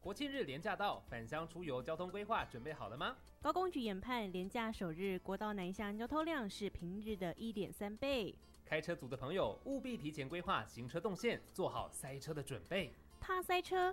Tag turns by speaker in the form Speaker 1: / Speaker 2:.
Speaker 1: 国庆日连假到，返乡出游交通规划准备好了吗？
Speaker 2: 高公局研判，连假首日国道南向交通量是平日的 1.3 倍。
Speaker 1: 开车族的朋友务必提前规划行车动线，做好塞车的准备。
Speaker 2: 怕塞车，